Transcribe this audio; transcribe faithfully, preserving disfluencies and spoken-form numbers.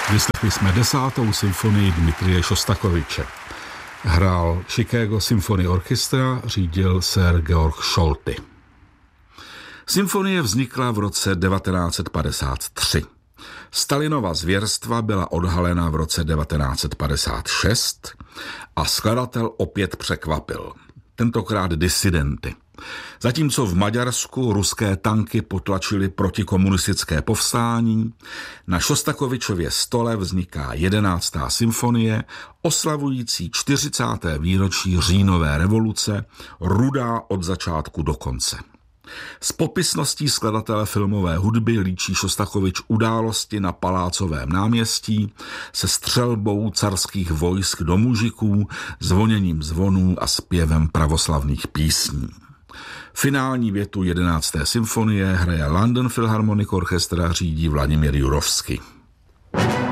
Vyslechli jsme desátou symfonii Dmitrije Šostakoviče. Hrál Chicago Symphony Orchestra, řídil Sir Georg Scholty. Symfonie vznikla v roce devatenáct set padesát tři. Stalinova zvěrstva byla odhalena v roce devatenáct set padesát šest a skladatel opět překvapil. Tentokrát disidenty. Zatímco v Maďarsku ruské tanky potlačily protikomunistické povstání, na Šostakovičově stole vzniká jedenáctá symfonie, oslavující čtyřicáté výročí říjnové revoluce, rudá od začátku do konce. S popisností skladatele filmové hudby líčí Šostakovič události na Palácovém náměstí se střelbou carských vojsk do mužiků, zvoněním zvonů a zpěvem pravoslavných písní. Finální větu jedenácté symfonie hraje London Philharmonic Orchestra, řídí Vladimír Jurovský.